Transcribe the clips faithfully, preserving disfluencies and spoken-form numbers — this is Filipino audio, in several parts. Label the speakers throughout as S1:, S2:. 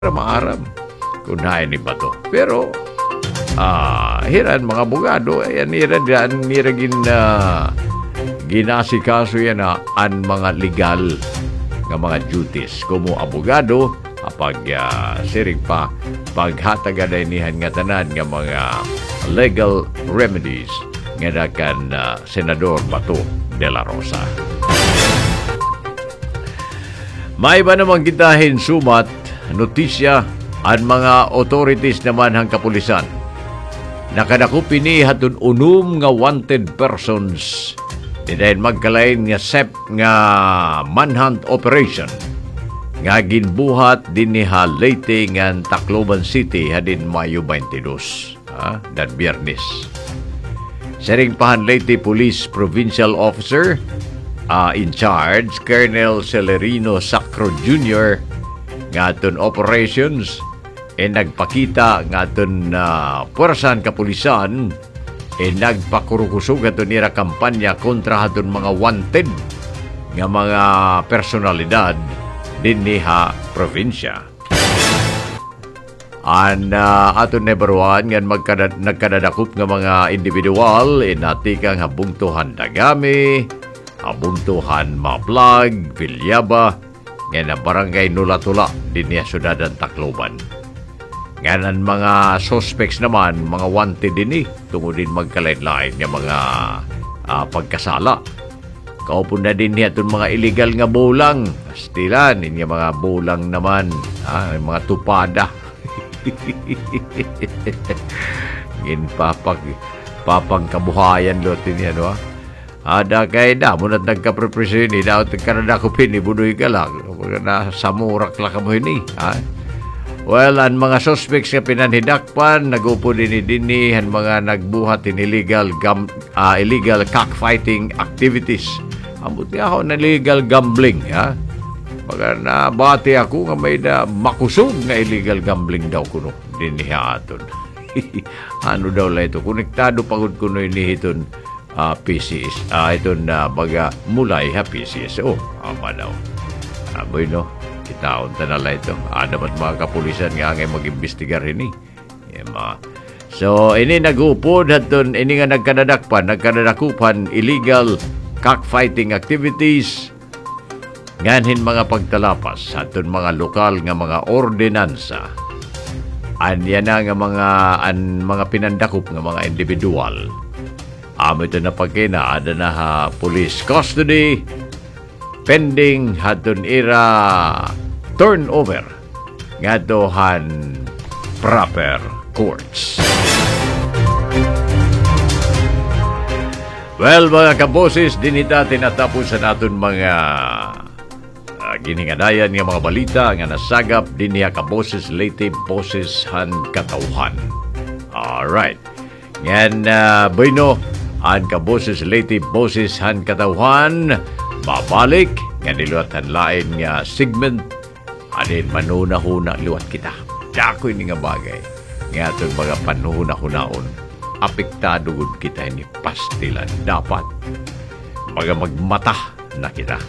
S1: maaram kung naay ni bato. Pero ah hiran mga abogado ayan hiran yan niragin na ginasikaso yan na an mga legal nga mga duties kumo abogado apag uh, sirig pa paghatagan nihan nga tanan nga mga legal remedies nga dakan uh, Senador Bato de la Rosa. May ba namang gitahin sumat notisya ang mga authorities naman hang kapulisan. Nakadako pini hatun unum nga wanted persons dahil magkalain nga S E P nga manhunt operation nga ginbuhat din ni Leyte nga Tacloban City hadin Mayo twenty-dos ha dan Biyernes. Sering pahan Leyte Police Provincial Officer uh, in charge Colonel Celerino Sacro Junior nga aton operations e nagpakita nga aton uh, puwersan kapulisan e nagpakurukusog aton nira kampanya kontra aton mga wanted nga mga personalidad din niha probinsya. An uh, aton number one nga magkada, nagkadadakop nga mga individual e natikang habungtuhan Dagami, habungtuhan Maplag, Villaba, nga na barangay Nulatula din niya syudadan Tacloban. Nganan mga suspects naman, mga wanted din eh, tungod din magkalain-lain nga mga uh, pagkasala. Kaupon na din niya itong mga illegal nga bulang. Stilan, niya mga bulang naman, ah, mga tupada. Ginpapag, papang kabuhayan lotin niya, no? Ada kay da mo na nagka-prepresyon ni daw kanada ko pini budoy ka lang na samurak la kamo ini ha. Well, ang mga suspects nga pinanhidakpan nagupo din dinhi han mga nagbuhat in illegal gam, uh, illegal cockfighting activities. Ambot niya ako na illegal gambling ha. Pag nabati ako nga may da makusog nga illegal gambling daw kuno dinhi aton. Ano daw la ito konektado pagod kuno ini hiton Uh, P C S, uh, ito na baga mulay ha P C S O. Ama daw. Aboy no, kita unta na lang ito. Ada ba't mga kapulisan nga ngay mag-imbestigar ini. Ema. So, ini nag-upod hatun, ini nga nagkadadakpan, nagkadadakupan illegal cockfighting activities. Nganhin mga pagtalapas hatun mga lokal nga mga ordinansa. Anya na nga mga an mga pinandakop nga mga individual. Amo ito na pagkina, ada na ha police custody, pending hatun ira turnover nga dohan proper courts. Well, mga kaboses, dinita tinatapos sa natin mga uh, giningadayan nga mga balita nga nasagap din niya kaboses Leyte boses han katauhan. Alright. Ngayon, uh, bueno, ang kaboses Leyte boses han katauhan babalik nga niluwatan lain nga segment anin manunahuna liwat kita dakoy ni nga bagay nga itong mga panuhuna-hunaon apektado gud kita ni pastilan dapat mga magmata na kita.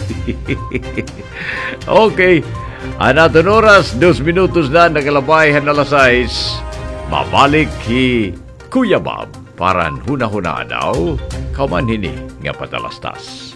S1: Okay, anaton oras dos minutos na nakalabay han alas sais babalik hi Kuya Bob paran huna-huna daw kauman hini nga patalastas.